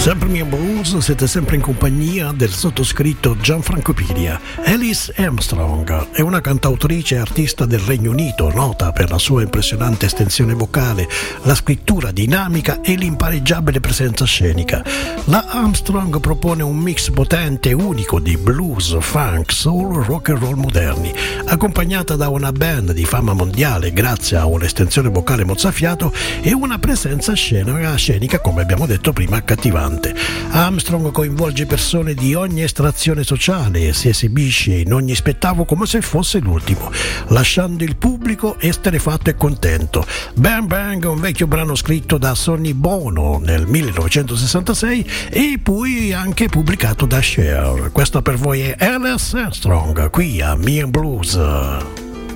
Sempre Mia Blues, siete sempre in compagnia del sottoscritto Gianfranco Piria. Alice Armstrong è una cantautrice e artista del Regno Unito, nota per la sua impressionante estensione vocale, la scrittura dinamica e l'impareggiabile presenza scenica. La Armstrong propone un mix potente e unico di blues, funk, soul, rock and roll moderni, accompagnata da una band di fama mondiale grazie a un'estensione vocale mozzafiato e una presenza scenica, come abbiamo detto prima, accattivante. Armstrong coinvolge persone di ogni estrazione sociale e si esibisce in ogni spettacolo come se fosse l'ultimo, lasciando il pubblico esterrefatto e contento. Bang Bang è un vecchio brano scritto da Sonny Bono nel 1966 e poi anche pubblicato da Cher. Questo per voi è Alice Armstrong qui a Mia Blues.